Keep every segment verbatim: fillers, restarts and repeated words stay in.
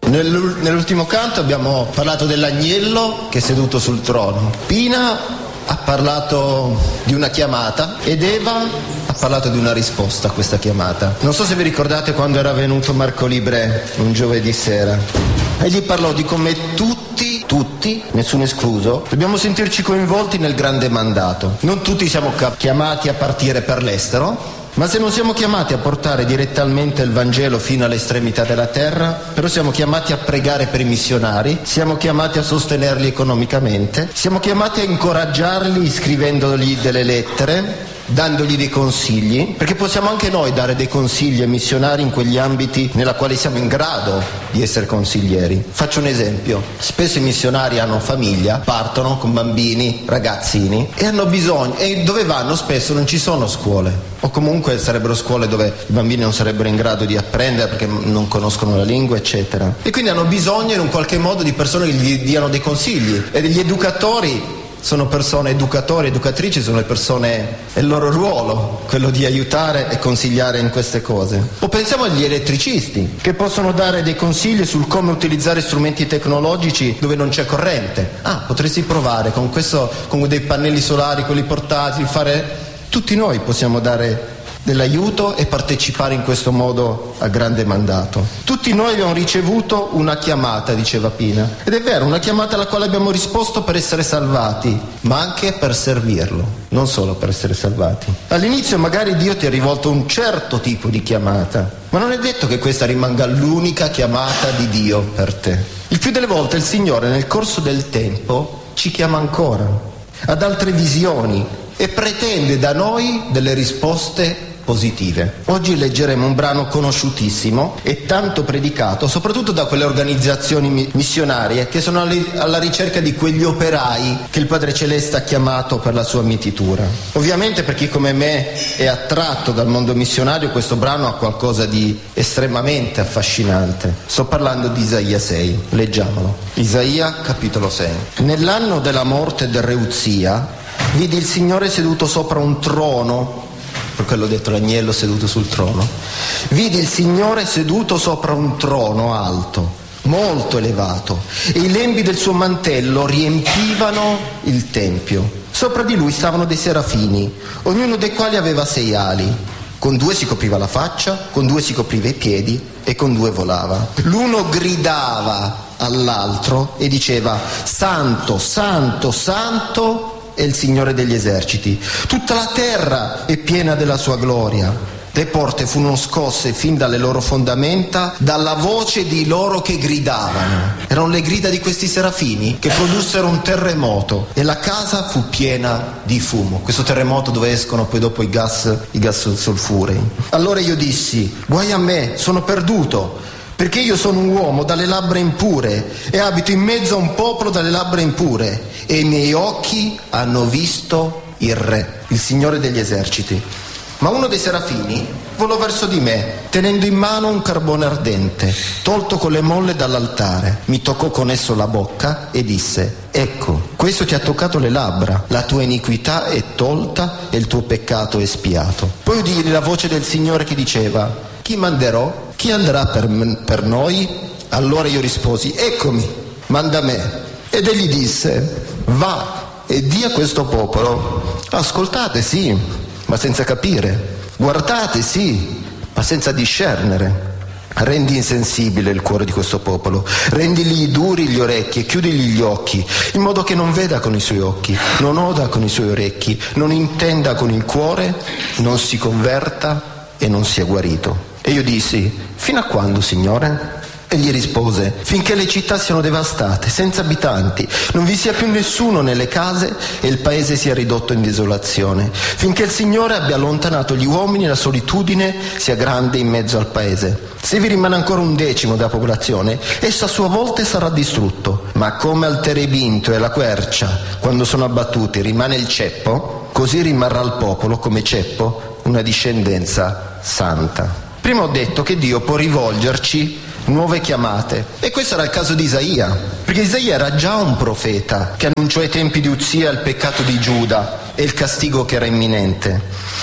Nell'ul- nell'ultimo canto abbiamo parlato dell'agnello che è seduto sul trono. Pina ha parlato di una chiamata ed Eva ha parlato di una risposta a questa chiamata. Non so se vi ricordate quando era venuto Marco Libre un giovedì sera. Egli parlò di come tutti, tutti, nessuno escluso, dobbiamo sentirci coinvolti nel grande mandato. Non tutti siamo cap- chiamati a partire per l'estero, ma se non siamo chiamati a portare direttamente il Vangelo fino all'estremità della terra, però siamo chiamati a pregare per i missionari, siamo chiamati a sostenerli economicamente, siamo chiamati a incoraggiarli scrivendogli delle lettere, dandogli dei consigli, perché possiamo anche noi dare dei consigli ai missionari in quegli ambiti nella quali siamo in grado di essere consiglieri. Faccio un esempio: spesso i missionari hanno famiglia, partono con bambini, ragazzini e hanno bisogno, e dove vanno spesso non ci sono scuole, o comunque sarebbero scuole dove i bambini non sarebbero in grado di apprendere perché non conoscono la lingua, eccetera, e quindi hanno bisogno in un qualche modo di persone che gli diano dei consigli, e degli educatori sono persone, educatori, educatrici sono le persone, è il loro ruolo, quello di aiutare e consigliare in queste cose. O pensiamo agli elettricisti, che possono dare dei consigli sul come utilizzare strumenti tecnologici dove non c'è corrente. Ah, potresti provare con questo, con dei pannelli solari, quelli portatili, fare... Tutti noi possiamo dare dell'aiuto e partecipare in questo modo al grande mandato. Tutti noi abbiamo ricevuto una chiamata, diceva Pina, ed è vero, una chiamata alla quale abbiamo risposto per essere salvati, ma anche per servirlo, non solo per essere salvati. All'inizio magari Dio ti ha rivolto un certo tipo di chiamata, ma non è detto che questa rimanga l'unica chiamata di Dio per te. Il più delle volte il Signore nel corso del tempo ci chiama ancora, ad altre visioni, e pretende da noi delle risposte positive. Oggi leggeremo un brano conosciutissimo e tanto predicato, soprattutto da quelle organizzazioni missionarie che sono alla ricerca di quegli operai che il Padre Celeste ha chiamato per la sua mietitura. Ovviamente per chi come me è attratto dal mondo missionario, questo brano ha qualcosa di estremamente affascinante. Sto parlando di Isaia sei, leggiamolo. Isaia capitolo sei. Nell'anno della morte del re Uzia vidi il Signore seduto sopra un trono, per quello ho detto l'agnello seduto sul trono, vidi il Signore seduto sopra un trono alto, molto elevato, e i lembi del suo mantello riempivano il tempio. Sopra di lui stavano dei serafini, ognuno dei quali aveva sei ali. Con due si copriva la faccia, con due si copriva i piedi e con due volava. L'uno gridava all'altro e diceva: Santo, Santo, Santo è il Signore degli eserciti, tutta la terra è piena della sua gloria. Le porte furono scosse fin dalle loro fondamenta dalla voce di loro che gridavano. Erano le grida di questi serafini che produssero un terremoto e la casa fu piena di fumo. Questo terremoto dove escono poi dopo i gas, i gas solfurei. Allora io dissi: guai a me, sono perduto, perché io sono un uomo dalle labbra impure e abito in mezzo a un popolo dalle labbra impure, e i miei occhi hanno visto il Re, il Signore degli eserciti. Ma uno dei serafini volò verso di me, tenendo in mano un carbone ardente, tolto con le molle dall'altare. Mi toccò con esso la bocca e disse: ecco, questo ti ha toccato le labbra, la tua iniquità è tolta e il tuo peccato è espiato. Poi udii la voce del Signore che diceva: chi manderò? Chi andrà per, per noi? Allora io risposi: eccomi, manda me. Ed egli disse: va e di a questo popolo: ascoltate sì, ma senza capire, guardate sì, ma senza discernere. Rendi insensibile il cuore di questo popolo, rendili duri gli orecchi e chiudili gli occhi, in modo che non veda con i suoi occhi, non oda con i suoi orecchi, non intenda con il cuore, non si converta e non sia guarito. E io dissi: fino a quando, Signore? Egli rispose: finché le città siano devastate, senza abitanti, non vi sia più nessuno nelle case e il paese sia ridotto in desolazione, finché il Signore abbia allontanato gli uomini e la solitudine sia grande in mezzo al paese. Se vi rimane ancora un decimo della popolazione, esso a sua volta sarà distrutto. Ma come al terebinto e alla quercia, quando sono abbattuti, rimane il ceppo, così rimarrà al popolo come ceppo una discendenza santa. Prima ho detto che Dio può rivolgerci nuove chiamate, e questo era il caso di Isaia, perché Isaia era già un profeta che annunciò ai tempi di Uzia il peccato di Giuda e il castigo che era imminente.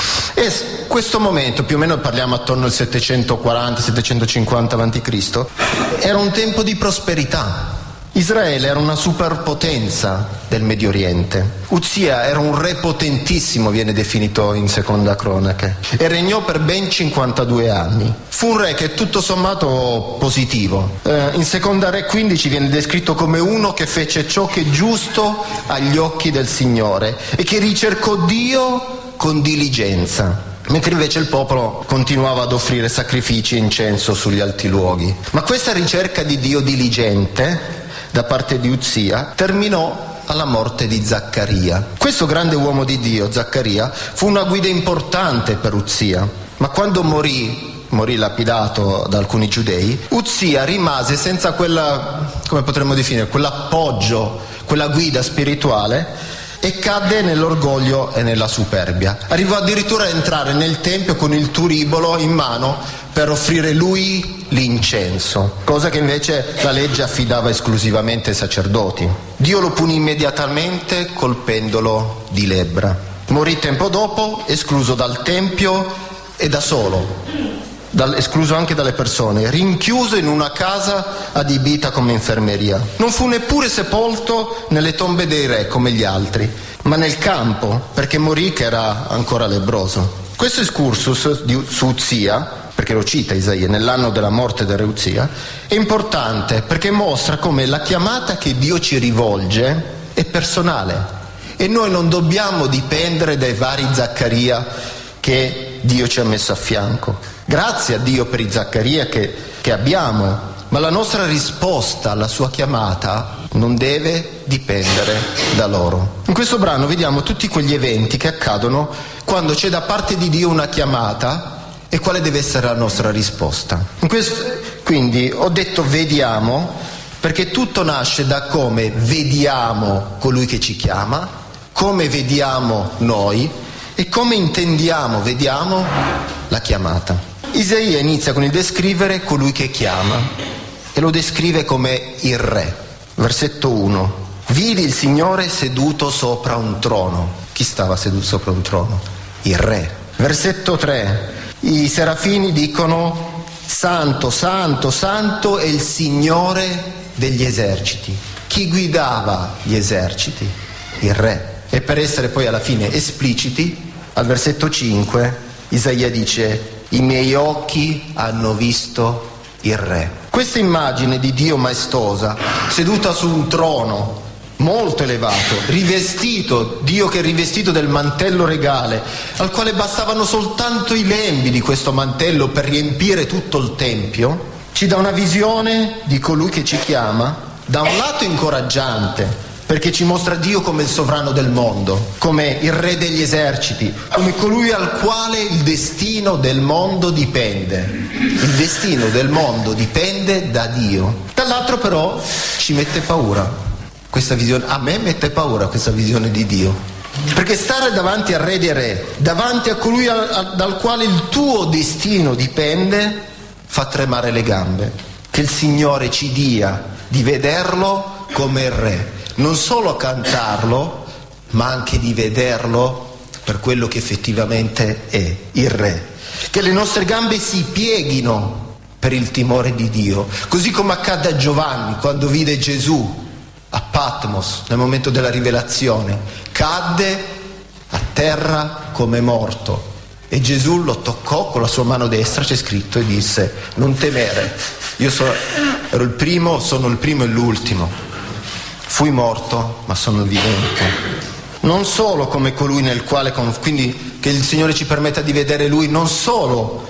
E questo momento, più o meno parliamo attorno al settecentoquaranta settecentocinquanta avanti Cristo, era un tempo di prosperità. Israele era una superpotenza del Medio Oriente. Uzia era un re potentissimo, viene definito in Seconda Cronache, e regnò per ben cinquantadue anni. Fu un re che tutto sommato positivo. Eh, in Seconda Re quindici viene descritto come uno che fece ciò che è giusto agli occhi del Signore e che ricercò Dio con diligenza. Mentre invece il popolo continuava ad offrire sacrifici e incenso sugli alti luoghi. Ma questa ricerca di Dio diligente da parte di Uzia terminò alla morte di Zaccaria. Questo grande uomo di Dio, Zaccaria, fu una guida importante per Uzia, ma quando morì, morì lapidato da alcuni giudei, Uzia rimase senza quella, come potremmo definire, quell'appoggio, quella guida spirituale, e cadde nell'orgoglio e nella superbia. Arrivò addirittura a entrare nel tempio con il turibolo in mano per offrire lui l'incenso, cosa che invece la legge affidava esclusivamente ai sacerdoti. Dio lo punì immediatamente colpendolo di lebbra. Morì tempo dopo, escluso dal tempio e da solo, dal, escluso anche dalle persone, rinchiuso in una casa adibita come infermeria. Non fu neppure sepolto nelle tombe dei re come gli altri, ma nel campo, perché morì che era ancora lebbroso. Questo excursus di, su Uzia, perché lo cita Isaia nell'anno della morte del re Uzia, è importante perché mostra come la chiamata che Dio ci rivolge è personale e noi non dobbiamo dipendere dai vari Zaccaria che Dio ci ha messo a fianco. Grazie a Dio per i Zaccaria che, che abbiamo, ma la nostra risposta alla sua chiamata non deve dipendere da loro. In questo brano vediamo tutti quegli eventi che accadono quando c'è da parte di Dio una chiamata e quale deve essere la nostra risposta. In questo, quindi ho detto vediamo perché tutto nasce da come vediamo colui che ci chiama, come vediamo noi e come intendiamo, vediamo la chiamata. Isaia inizia con il descrivere colui che chiama e lo descrive come il re. Versetto uno. Vidi il Signore seduto sopra un trono. Chi stava seduto sopra un trono? Il re. Versetto tre. I serafini dicono santo, santo, santo è il Signore degli eserciti. Chi guidava gli eserciti? Il re. E per essere poi alla fine espliciti, al versetto cinque Isaia dice i miei occhi hanno visto il re. Questa immagine di Dio maestosa seduta su un trono molto elevato, rivestito, Dio che è rivestito del mantello regale, al quale bastavano soltanto i lembi di questo mantello per riempire tutto il tempio, ci dà una visione di colui che ci chiama, da un lato incoraggiante, perché ci mostra Dio come il sovrano del mondo, come il re degli eserciti, come colui al quale il destino del mondo dipende. Il destino del mondo dipende da Dio. Dall'altro però ci mette paura. Questa visione, a me mette paura questa visione di Dio, perché stare davanti al re dei re, davanti a colui al, al, dal quale il tuo destino dipende, fa tremare le gambe. Che il Signore ci dia di vederlo come il re, non solo cantarlo, ma anche di vederlo per quello che effettivamente è, il re. Che le nostre gambe si pieghino per il timore di Dio, così come accadde a Giovanni quando vide Gesù a Patmos nel momento della rivelazione, cadde a terra come morto e Gesù lo toccò con la sua mano destra, c'è scritto, e disse non temere, io sono, ero il primo, sono il primo e l'ultimo, fui morto ma sono vivente. Non solo come colui nel quale, quindi che il Signore ci permetta di vedere Lui non solo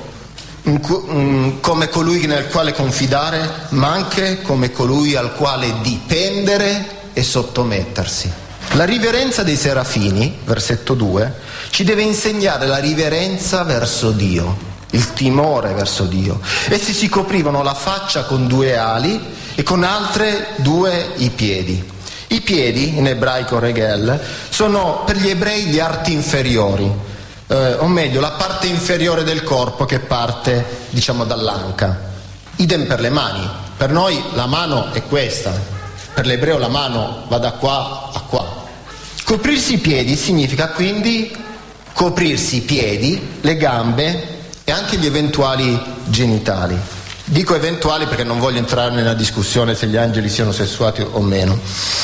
come colui nel quale confidare, ma anche come colui al quale dipendere e sottomettersi. La riverenza dei serafini, versetto due, ci deve insegnare la riverenza verso Dio, il timore verso Dio. Essi si coprivano la faccia con due ali e con altre due i piedi. I piedi, in ebraico regel, sono per gli ebrei gli arti inferiori, Eh, o meglio la parte inferiore del corpo che parte diciamo dall'anca. Idem per le mani, per noi la mano è questa, per l'ebreo la mano va da qua a qua. Coprirsi i piedi significa quindi coprirsi i piedi, le gambe e anche gli eventuali genitali. Dico eventuali perché non voglio entrare nella discussione se gli angeli siano sessuati o meno.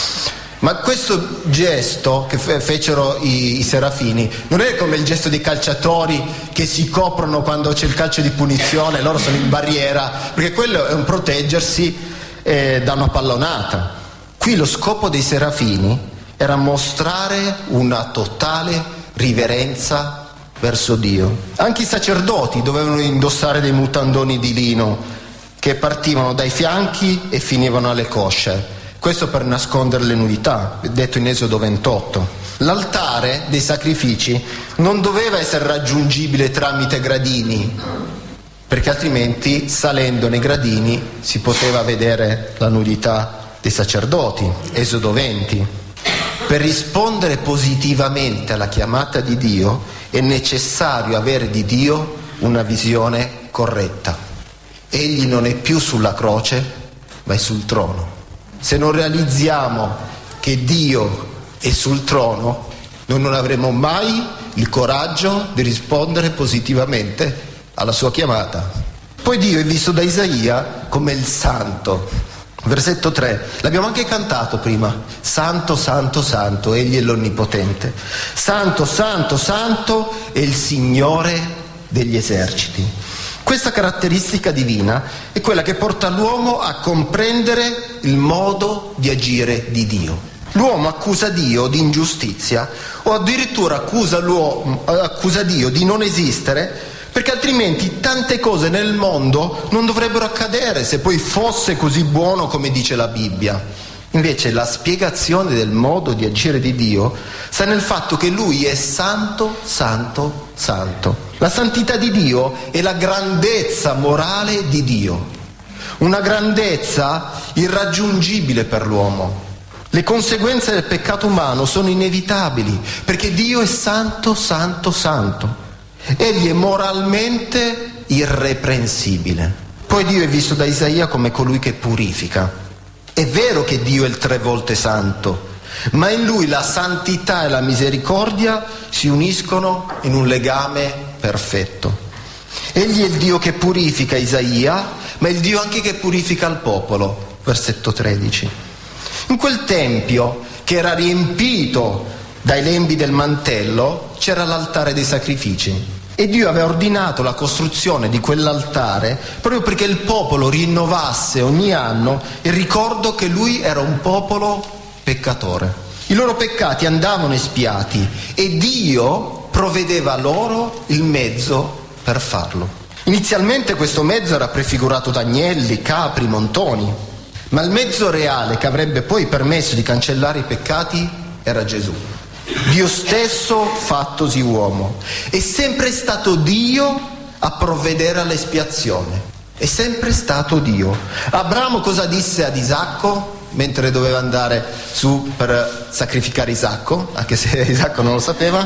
Ma questo gesto che fe- fecero i, i serafini non è come il gesto dei calciatori che si coprono quando c'è il calcio di punizione, loro sono in barriera, perché quello è un proteggersi eh, da una pallonata. Qui lo scopo dei serafini era mostrare una totale riverenza verso Dio. Anche i sacerdoti dovevano indossare dei mutandoni di lino che partivano dai fianchi e finivano alle cosce. Questo per nascondere le nudità, detto in Esodo ventotto. L'altare dei sacrifici non doveva essere raggiungibile tramite gradini, perché altrimenti salendo nei gradini si poteva vedere la nudità dei sacerdoti. Esodo venti. Per rispondere positivamente alla chiamata di Dio è necessario avere di Dio una visione corretta. Egli non è più sulla croce, ma è sul trono. Se non realizziamo che Dio è sul trono, noi non avremo mai il coraggio di rispondere positivamente alla sua chiamata. Poi Dio è visto da Isaia come il santo. Versetto tre, l'abbiamo anche cantato prima: santo, santo, santo, egli è l'onnipotente. Santo, santo, santo è il Signore degli eserciti. Questa caratteristica divina è quella che porta l'uomo a comprendere il modo di agire di Dio. L'uomo accusa Dio di ingiustizia o addirittura accusa, l'uomo, accusa Dio di non esistere, perché altrimenti tante cose nel mondo non dovrebbero accadere se poi fosse così buono come dice la Bibbia. Invece la spiegazione del modo di agire di Dio sta nel fatto che Lui è santo, santo, santo. La santità di Dio è la grandezza morale di Dio, una grandezza irraggiungibile per l'uomo. Le conseguenze del peccato umano sono inevitabili, perché Dio è santo, santo, santo. Egli è moralmente irreprensibile. Poi Dio è visto da Isaia come colui che purifica. È vero che Dio è il tre volte santo, ma in Lui la santità e la misericordia si uniscono in un legame perfetto. Egli è il Dio che purifica Isaia, ma è il Dio anche che purifica il popolo. Versetto tredici. In quel tempio che era riempito dai lembi del mantello c'era l'altare dei sacrifici. E Dio aveva ordinato la costruzione di quell'altare proprio perché il popolo rinnovasse ogni anno il ricordo che lui era un popolo peccatore. I loro peccati andavano espiati e Dio provvedeva loro il mezzo per farlo. Inizialmente questo mezzo era prefigurato da agnelli, capri, montoni, ma il mezzo reale che avrebbe poi permesso di cancellare i peccati era Gesù. Dio stesso fattosi uomo. È sempre stato Dio a provvedere all'espiazione. È sempre stato Dio. Abramo cosa disse ad Isacco mentre doveva andare su per sacrificare Isacco, anche se Isacco non lo sapeva?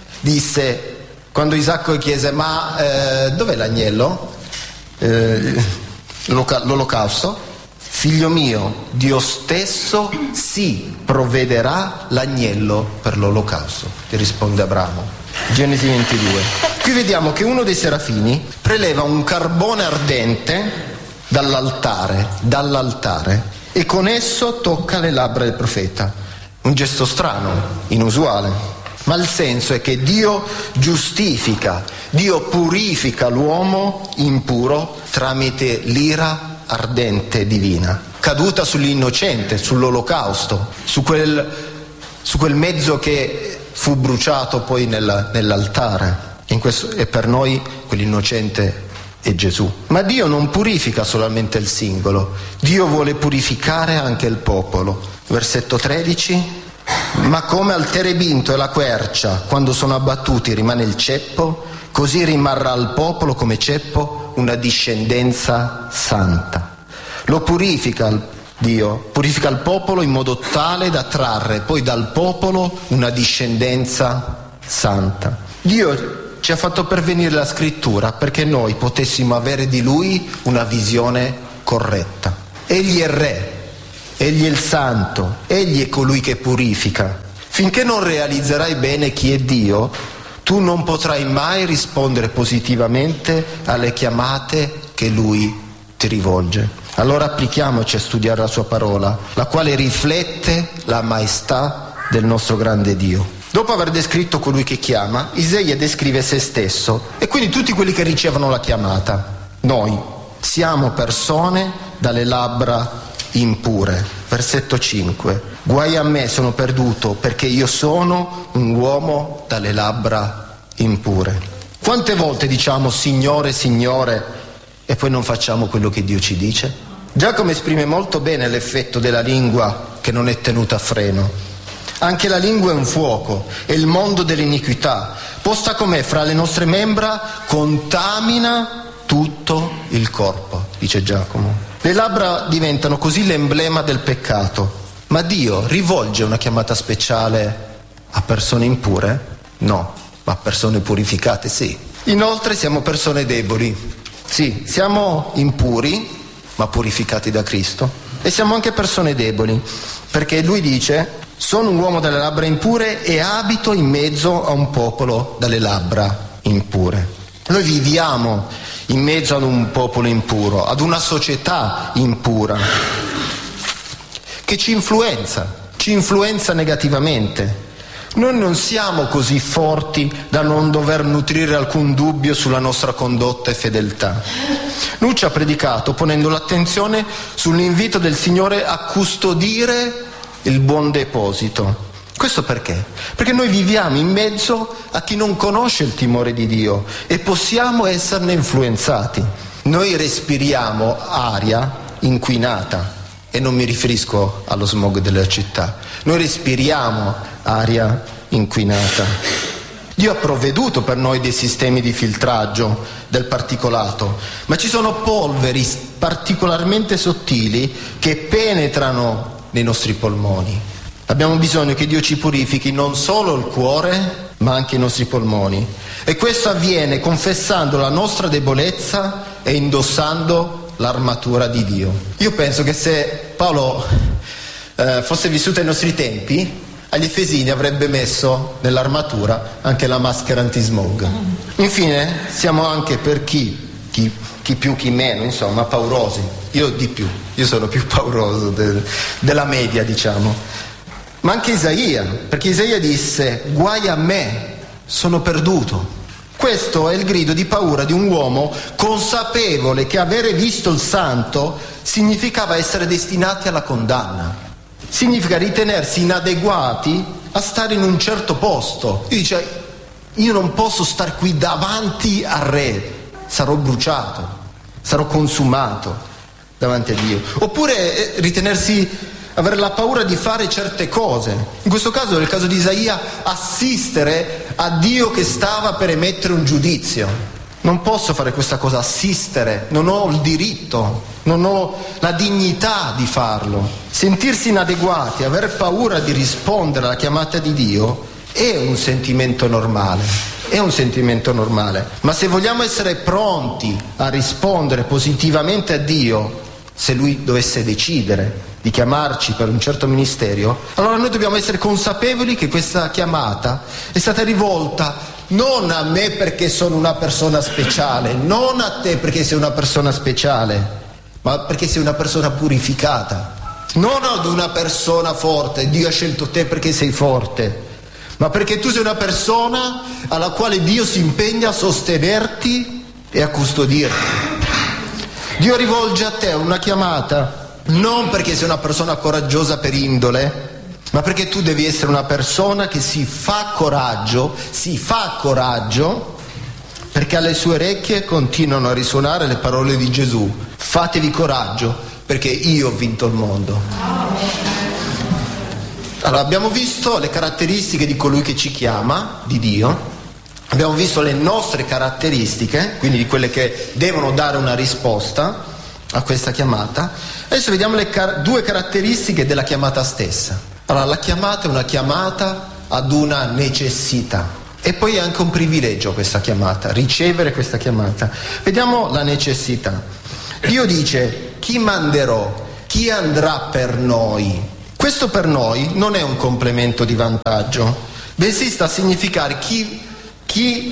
Disse, quando Isacco chiese: ma eh, dov'è l'agnello? Eh, l'olocausto? Figlio mio, Dio stesso sì provvederà l'agnello per l'olocausto, gli risponde Abramo. Genesi ventidue. Qui vediamo che uno dei serafini preleva un carbone ardente dall'altare, dall'altare, e con esso tocca le labbra del profeta. Un gesto strano, inusuale, ma il senso è che Dio giustifica, Dio purifica l'uomo impuro tramite l'ira ardente divina, caduta sull'innocente, sull'olocausto, su quel, su quel mezzo che fu bruciato poi nella, nell'altare. In questo, e per noi quell'innocente è Gesù. Ma Dio non purifica solamente il singolo, Dio vuole purificare anche il popolo. Versetto tredici: ma come al terebinto e la quercia quando sono abbattuti rimane il ceppo, così rimarrà al popolo come ceppo una discendenza santa. Lo purifica Dio, purifica il popolo in modo tale da trarre poi dal popolo una discendenza santa. Dio ci ha fatto pervenire la scrittura perché noi potessimo avere di Lui una visione corretta. Egli è Re, Egli è il Santo, Egli è colui che purifica. Finché non realizzerai bene chi è Dio, tu non potrai mai rispondere positivamente alle chiamate che Lui ti rivolge. Allora applichiamoci a studiare la sua parola, la quale riflette la maestà del nostro grande Dio. Dopo aver descritto colui che chiama, Isaia descrive se stesso e quindi tutti quelli che ricevono la chiamata. Noi siamo persone dalle labbra impure. Versetto cinque. Guai a me, sono perduto, perché io sono un uomo dalle labbra impure. Quante volte diciamo Signore, Signore e poi non facciamo quello che Dio ci dice? Giacomo esprime molto bene l'effetto della lingua che non è tenuta a freno. Anche la lingua è un fuoco, è il mondo dell'iniquità. Posta com'è fra le nostre membra, contamina tutto il corpo, dice Giacomo. Le labbra diventano così l'emblema del peccato. Ma Dio rivolge una chiamata speciale a persone impure? No, ma a persone purificate sì. Inoltre siamo persone deboli. Sì, siamo impuri, ma purificati da Cristo. E siamo anche persone deboli, perché Lui dice: sono un uomo dalle labbra impure e abito in mezzo a un popolo dalle labbra impure. Noi viviamo in mezzo ad un popolo impuro, ad una società impura, che ci influenza, ci influenza negativamente. Noi non siamo così forti da non dover nutrire alcun dubbio sulla nostra condotta e fedeltà. Lui ci ha predicato ponendo l'attenzione sull'invito del Signore a custodire il buon deposito. Questo perché? Perché noi viviamo in mezzo a chi non conosce il timore di Dio e possiamo esserne influenzati. Noi respiriamo aria inquinata e non mi riferisco allo smog della città. Noi respiriamo aria inquinata. Dio ha provveduto per noi dei sistemi di filtraggio del particolato, ma ci sono polveri particolarmente sottili che penetrano nei nostri polmoni. Abbiamo bisogno che Dio ci purifichi non solo il cuore, ma anche i nostri polmoni. E questo avviene confessando la nostra debolezza e indossando l'armatura di Dio. Io penso che se Paolo eh, fosse vissuto ai nostri tempi, agli Efesini avrebbe messo nell'armatura anche la maschera antismog. Infine, siamo anche per chi, chi, chi più, chi meno, insomma, paurosi. Io di più, io sono più pauroso de, della media, diciamo. Ma anche Isaia, perché Isaia disse: guai a me, sono perduto. Questo è il grido di paura di un uomo consapevole che avere visto il santo significava essere destinati alla condanna. Significa ritenersi inadeguati a stare in un certo posto. Io dice: io non posso stare qui davanti al re, sarò bruciato, sarò consumato davanti a Dio. Oppure eh, ritenersi avere la paura di fare certe cose. In questo caso, nel caso di Isaia, assistere a Dio che stava per emettere un giudizio. Non posso fare questa cosa, assistere, non ho il diritto, non ho la dignità di farlo. Sentirsi inadeguati, aver paura di rispondere alla chiamata di Dio è un sentimento normale, è un sentimento normale. Ma se vogliamo essere pronti a rispondere positivamente a Dio, se Lui dovesse decidere di chiamarci per un certo ministero, allora noi dobbiamo essere consapevoli che questa chiamata è stata rivolta non a me perché sono una persona speciale, non a te perché sei una persona speciale, ma perché sei una persona purificata. Non ad una persona forte, Dio ha scelto te perché sei forte, ma perché tu sei una persona alla quale Dio si impegna a sostenerti e a custodirti. Dio rivolge a te una chiamata non perché sei una persona coraggiosa per indole, ma perché tu devi essere una persona che si fa coraggio, si fa coraggio, perché alle sue orecchie continuano a risuonare le parole di Gesù: fatevi coraggio perché io ho vinto il mondo. Allora, abbiamo visto le caratteristiche di colui che ci chiama, di Dio, abbiamo visto le nostre caratteristiche, quindi di quelle che devono dare una risposta a questa chiamata. Adesso vediamo le car- due caratteristiche della chiamata stessa. Allora, la chiamata è una chiamata ad una necessità e poi è anche un privilegio questa chiamata, ricevere questa chiamata. Vediamo la necessità. Dio dice: chi manderò? Chi andrà per noi? Questo per noi non è un complemento di vantaggio, bensì sta a significare chi, chi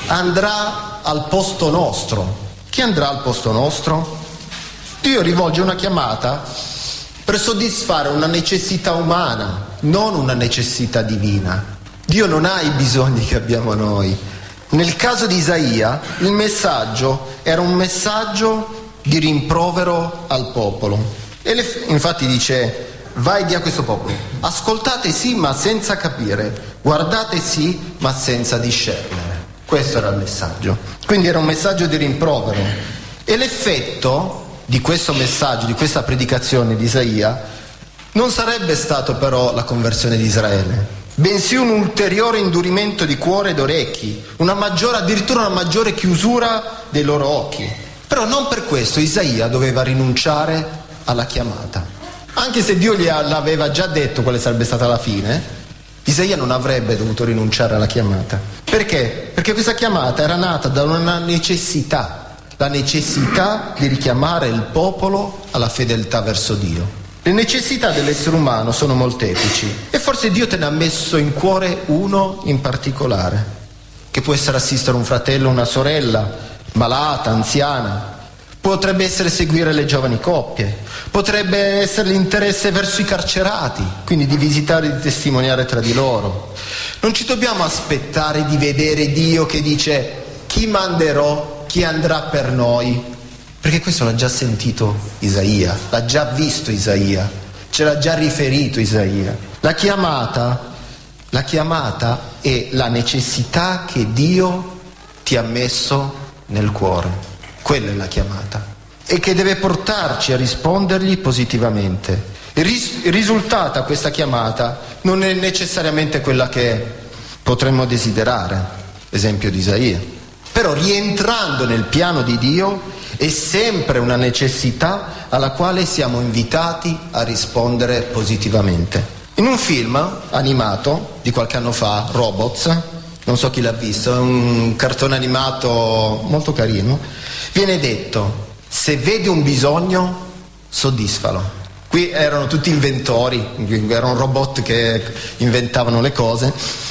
andrà al posto nostro. Chi andrà al posto nostro? Dio rivolge una chiamata per soddisfare una necessità umana, non una necessità divina. Dio non ha i bisogni che abbiamo noi. Nel caso di Isaia, il messaggio era un messaggio di rimprovero al popolo. E le, infatti dice: vai di a questo popolo, ascoltate sì ma senza capire, guardate sì ma senza discernere. Questo era il messaggio. Quindi era un messaggio di rimprovero. E l'effetto di questo messaggio, di questa predicazione di Isaia, non sarebbe stato però la conversione di Israele, bensì un ulteriore indurimento di cuore ed orecchi, una maggiore, addirittura una maggiore chiusura dei loro occhi. Però non per questo Isaia doveva rinunciare alla chiamata. Anche se Dio gli aveva già detto quale sarebbe stata la fine, Isaia non avrebbe dovuto rinunciare alla chiamata. Perché? Perché questa chiamata era nata da una necessità, la necessità di richiamare il popolo alla fedeltà verso Dio. Le necessità dell'essere umano sono molteplici e forse Dio te ne ha messo in cuore uno in particolare, che può essere assistere un fratello o una sorella malata, anziana, potrebbe essere seguire le giovani coppie, potrebbe essere l'interesse verso i carcerati, quindi di visitare e di testimoniare tra di loro. Non ci dobbiamo aspettare di vedere Dio che dice: chi manderò, chi andrà per noi, perché questo l'ha già sentito Isaia, l'ha già visto Isaia, ce l'ha già riferito Isaia. La chiamata, la chiamata è la necessità che Dio ti ha messo nel cuore. Quella è la chiamata, e che deve portarci a rispondergli positivamente. Il, ris- il risultato a questa chiamata non è necessariamente quella che potremmo desiderare, esempio di Isaia, però rientrando nel piano di Dio è sempre una necessità alla quale siamo invitati a rispondere positivamente. In un film animato di qualche anno fa, Robots, non so chi l'ha visto, è un cartone animato molto carino, viene detto: se vedi un bisogno, soddisfalo. Qui erano tutti inventori, erano robot che inventavano le cose,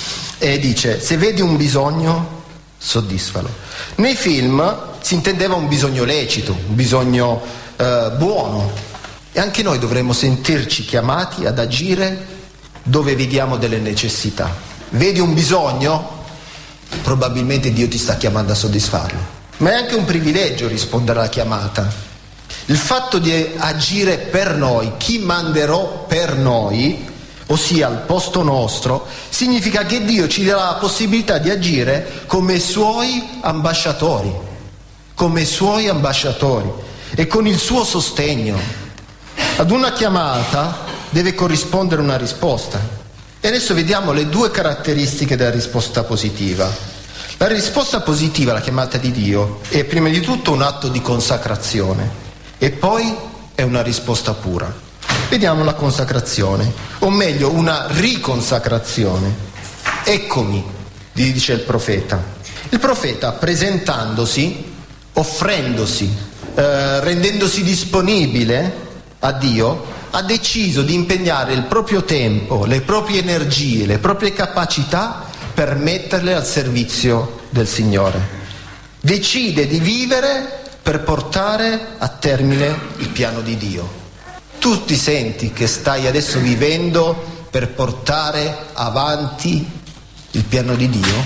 e dice: se vedi un bisogno, soddisfalo. Nei film si intendeva un bisogno lecito, un bisogno eh, buono, e anche noi dovremmo sentirci chiamati ad agire dove vediamo delle necessità. Vedi un bisogno? Probabilmente Dio ti sta chiamando a soddisfarlo, ma è anche un privilegio rispondere alla chiamata. Il fatto di agire per noi, chi manderò per noi, ossia al posto nostro, significa che Dio ci darà la possibilità di agire come suoi ambasciatori, come suoi ambasciatori e con il suo sostegno. Ad una chiamata deve corrispondere una risposta. E adesso vediamo le due caratteristiche della risposta positiva. La risposta positiva alla chiamata di Dio è prima di tutto un atto di consacrazione e poi è una risposta pura. Vediamo la consacrazione, o meglio una riconsacrazione. Eccomi, dice il profeta. Il profeta, presentandosi, offrendosi, eh, rendendosi disponibile a Dio, ha deciso di impegnare il proprio tempo, le proprie energie, le proprie capacità per metterle al servizio del Signore. Decide di vivere per portare a termine il piano di Dio. Tu ti senti che stai adesso vivendo per portare avanti il piano di Dio?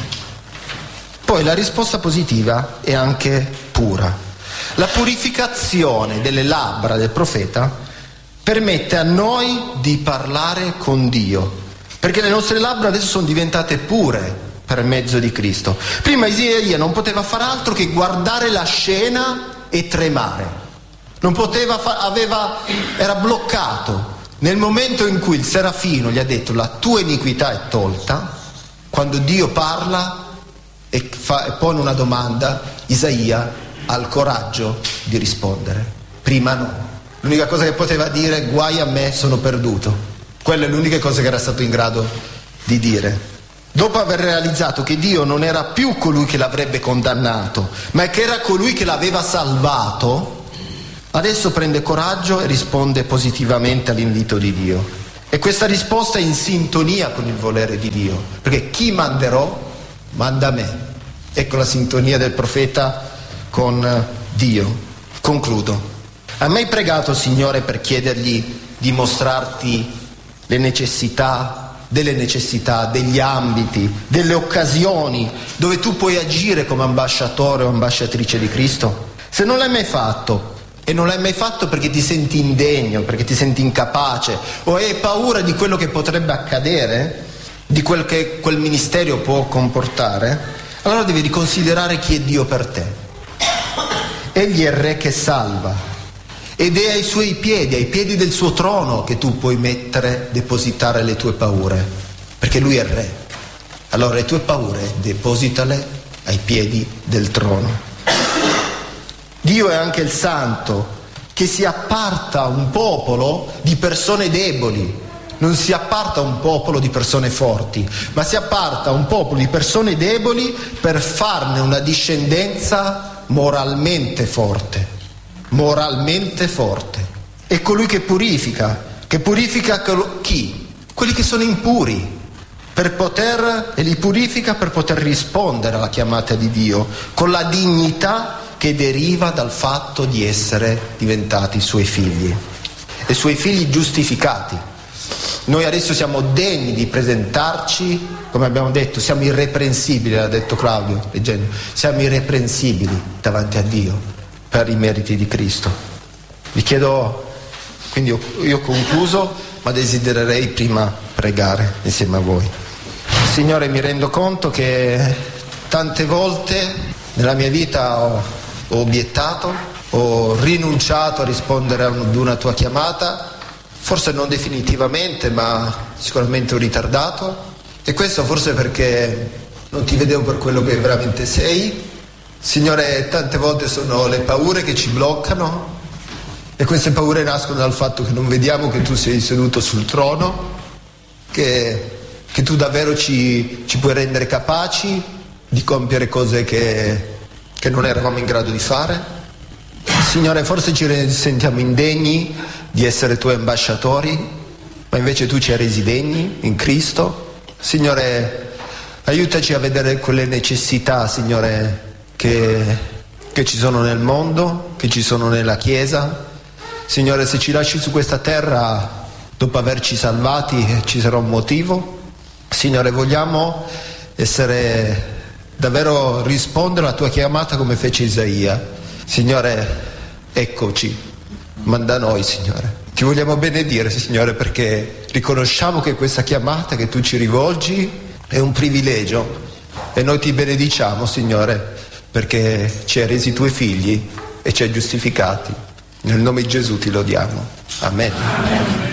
Poi la risposta positiva è anche pura. La purificazione delle labbra del profeta permette a noi di parlare con Dio, perché le nostre labbra adesso sono diventate pure per mezzo di Cristo. Prima Isaia non poteva fare altro che guardare la scena e tremare, non poteva fa- aveva, era bloccato. Nel momento in cui il serafino gli ha detto: la tua iniquità è tolta, quando Dio parla e, fa, e pone una domanda, Isaia ha il coraggio di rispondere. Prima no. L'unica cosa che poteva dire: guai a me, sono perduto. Quella è l'unica cosa che era stato in grado di dire. Dopo aver realizzato che Dio non era più colui che l'avrebbe condannato, ma che era colui che l'aveva salvato, adesso prende coraggio e risponde positivamente all'invito di Dio. E questa risposta è in sintonia con il volere di Dio, perché chi manderò, manda me. Ecco la sintonia del profeta con Dio. Concludo. Hai mai pregato, Signore, per chiedergli di mostrarti le necessità, delle necessità, degli ambiti, delle occasioni dove tu puoi agire come ambasciatore o ambasciatrice di Cristo? Se non l'hai mai fatto, e non l'hai mai fatto perché ti senti indegno, perché ti senti incapace, o hai paura di quello che potrebbe accadere, di quel che quel ministero può comportare, allora devi riconsiderare chi è Dio per te. Egli è il Re che salva, ed è ai suoi piedi, ai piedi del suo trono, che tu puoi mettere, depositare le tue paure, perché Lui è il Re. Allora le tue paure depositale ai piedi del trono. Dio è anche il Santo, che si apparta a un popolo di persone deboli. Non si apparta a un popolo di persone forti, ma si apparta a un popolo di persone deboli per farne una discendenza moralmente forte. Moralmente forte. È colui che purifica, che purifica chi? Quelli che sono impuri, per poter, e li purifica per poter rispondere alla chiamata di Dio, con la dignità che deriva dal fatto di essere diventati suoi figli, e suoi figli giustificati. Noi adesso siamo degni di presentarci, come abbiamo detto, siamo irreprensibili, l'ha detto Claudio, leggendo, siamo irreprensibili davanti a Dio per i meriti di Cristo. Vi chiedo, quindi io, io ho concluso, ma desidererei prima pregare insieme a voi. Signore, mi rendo conto che tante volte nella mia vita ho, ho obiettato, ho rinunciato a rispondere ad una tua chiamata, forse non definitivamente, ma sicuramente ho ritardato, e questo forse perché non ti vedevo per quello che veramente sei. Signore, tante volte sono le paure che ci bloccano, e queste paure nascono dal fatto che non vediamo che tu sei seduto sul trono, che, che tu davvero ci, ci puoi rendere capaci di compiere cose che, che non eravamo in grado di fare. Signore, forse ci sentiamo indegni di essere tuoi ambasciatori, ma invece tu ci hai resi degni in Cristo. Signore, aiutaci a vedere quelle necessità, Signore, che, che ci sono nel mondo, che ci sono nella Chiesa. Signore, se ci lasci su questa terra dopo averci salvati, ci sarà un motivo. Signore, vogliamo essere davvero, rispondere alla tua chiamata come fece Isaia. Signore, eccoci, manda noi, Signore. Ti vogliamo benedire, Signore, perché riconosciamo che questa chiamata che tu ci rivolgi è un privilegio, e noi ti benediciamo, Signore, perché ci hai resi tuoi figli e ci hai giustificati. Nel nome di Gesù ti lodiamo. Amen. Amen.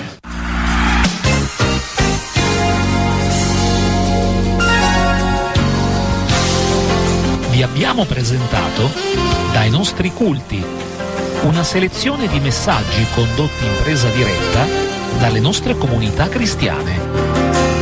Vi abbiamo presentato Dai nostri culti, una selezione di messaggi condotti in presa diretta dalle nostre comunità cristiane.